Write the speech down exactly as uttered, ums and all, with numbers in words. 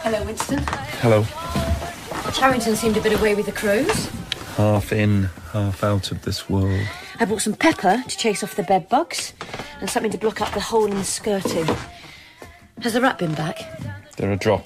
Hello, Winston. Hello. Charrington seemed a bit away with the crows. Half in, half out of this world. I bought some pepper to chase off the bed bugs and something to block up the hole in the skirting. Has the rat been back? They're a drop.